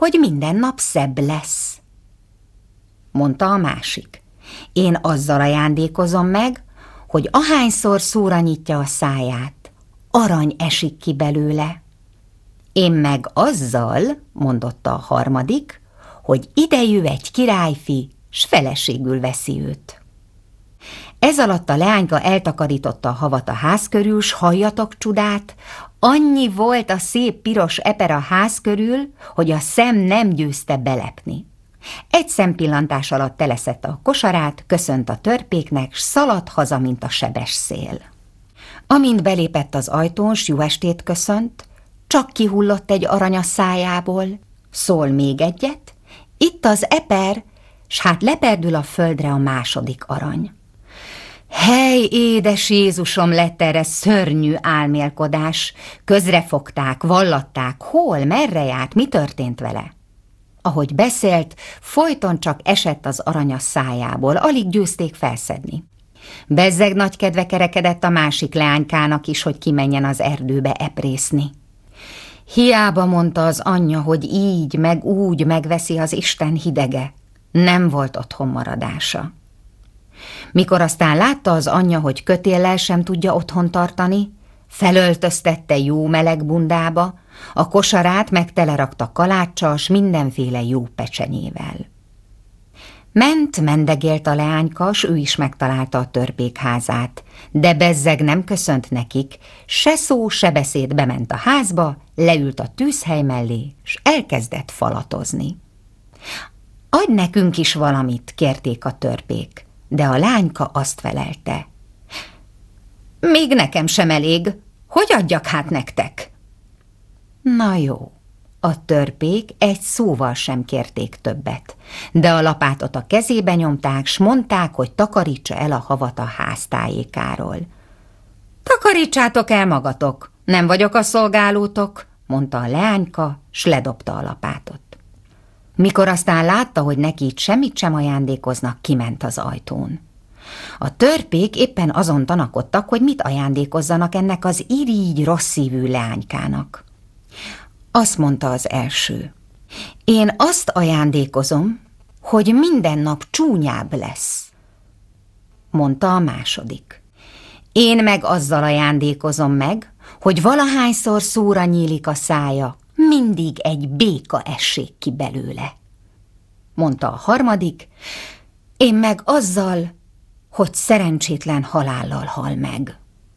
hogy minden nap szebb lesz. Mondta a másik: én azzal ajándékozom meg, hogy ahányszor szóra nyitja a száját, arany esik ki belőle. Én meg azzal, mondotta a harmadik, hogy ide jöv egy királyfi, s feleségül veszi őt. Ez alatt a leányka eltakarította a havat a ház körül, s halljatok csodát, annyi volt a szép piros eper a ház körül, hogy a szem nem győzte belepni. Egy szempillantás alatt teleszette a kosarát, köszönt a törpéknek, s szaladt haza, mint a sebes szél. Amint belépett az ajtón, s jó estét köszönt, csak kihullott egy arany a szájából. Szól még egyet, itt az eper, s hát leperdül a földre a második arany. Hely, édes Jézusom, lett erre szörnyű álmélkodás. Közrefogták, vallatták, hol, merre járt, mi történt vele? Ahogy beszélt, folyton csak esett az arany a szájából, alig győzték felszedni. Bezzeg nagy kedve kerekedett a másik leánykának is, hogy kimenjen az erdőbe eprészni. Hiába mondta az anyja, hogy így meg úgy megveszi az Isten hidege, nem volt otthon maradása. Mikor aztán látta az anyja, hogy kötéllel sem tudja otthon tartani, felöltöztette jó meleg bundába, a kosarát meg telerakta kaláccsal s mindenféle jó pecsenyével. Mendegélt a leányka, s ő is megtalálta a törpék házát, de bezzeg nem köszönt nekik, se szó, se beszéd, bement a házba, leült a tűzhely mellé, s elkezdett falatozni. Adj nekünk is valamit, kérték a törpék, de a lányka azt felelte: még nekem sem elég, hogy adjak hát nektek? Na jó, a törpék egy szóval sem kérték többet, de a lapátot a kezébe nyomták, s mondták, hogy takarítsa el a havat a háztájékáról. Takarítsátok el magatok, nem vagyok a szolgálótok, mondta a leányka, s ledobta a lapátot. Mikor aztán látta, hogy neki itt semmit sem ajándékoznak, kiment az ajtón. A törpék éppen azon tanakodtak, hogy mit ajándékozzanak ennek az irigy rossz szívű leánykának. Azt mondta az első: én azt ajándékozom, hogy minden nap csúnyább lesz. Mondta a második: én meg azzal ajándékozom meg, hogy valahányszor szóra nyílik a szája, mindig egy béka essék ki belőle. Mondta a harmadik: én meg azzal, hogy szerencsétlen halállal hal meg.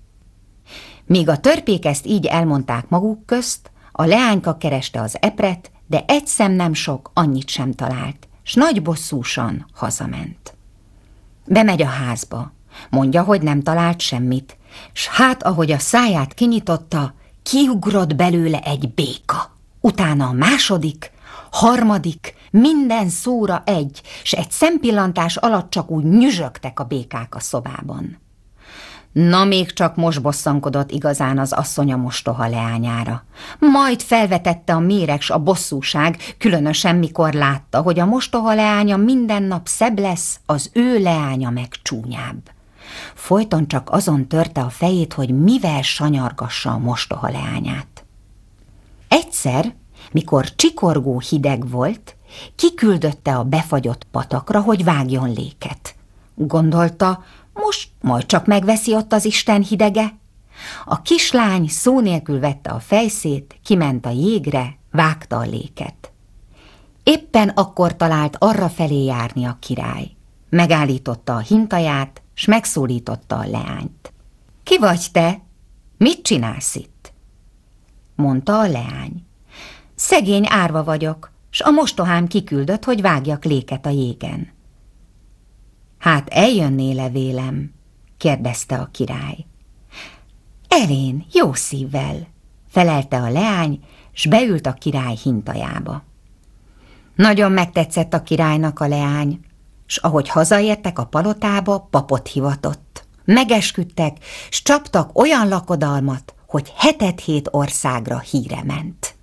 Míg a törpék ezt így elmondták maguk közt, a leányka kereste az epret, de egy szem nem sok, annyit sem talált, s nagy bosszúsan hazament. Bemegy a házba, mondja, hogy nem talált semmit, s hát ahogy a száját kinyitotta, kiugrott belőle egy béka. Utána a második, harmadik, minden szóra egy, s egy szempillantás alatt csak úgy nyüzsögtek a békák a szobában. Na, még csak most bosszankodott igazán az asszony a mostoha leányára. Majd felvetette a méreg s a bosszúság, különösen mikor látta, hogy a mostoha leánya minden nap szebb lesz, az ő leánya meg csúnyább. Folyton csak azon törte a fejét, hogy mivel sanyargassa a mostoha leányát. Egyszer, mikor csikorgó hideg volt, kiküldötte a befagyott patakra, hogy vágjon léket. Gondolta, most majd csak megveszi ott az Isten hidege. A kislány szó nélkül vette a fejszét, kiment a jégre, vágta a léket. Éppen akkor talált arrafelé járni a király. Megállította a hintaját, s megszólította a leányt. Ki vagy te? Mit csinálsz itt? Mondta a leány. Szegény árva vagyok, s a mostohám kiküldött, hogy vágjak léket a jégen. Hát eljönnél-e vélem? kérdezte a király. Elén, jó szívvel, felelte a leány, s beült a király hintajába. Nagyon megtetszett a királynak a leány, s ahogy hazaértek a palotába, papot hivatott. Megesküdtek, s csaptak olyan lakodalmat, hogy 7 országra híre ment.